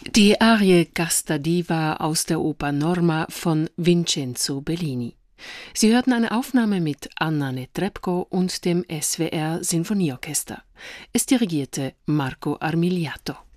Die Arie Casta Diva aus der Oper Norma von Vincenzo Bellini. Sie hörten eine Aufnahme mit Anna Netrebko und dem SWR Sinfonieorchester. Es dirigierte Marco Armiliato.